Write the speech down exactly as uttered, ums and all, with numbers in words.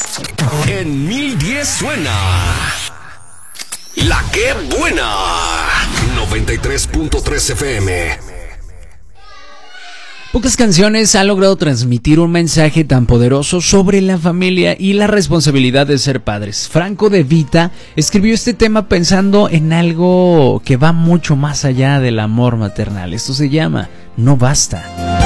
En mil diez suena La Que Buena, noventa y tres punto tres F M. Pocas canciones han logrado transmitir un mensaje tan poderoso sobre la familia y la responsabilidad de ser padres. Franco De Vita escribió este tema pensando en algo que va mucho más allá del amor maternal. Esto se llama No Basta.